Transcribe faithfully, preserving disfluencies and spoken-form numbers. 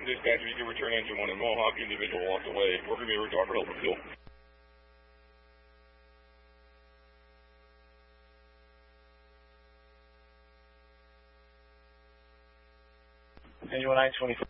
Dispatcher, you can return engine one in Mohawk. Individual walked away. We're going to be able to offer help with fuel. Engine one nine twenty-four.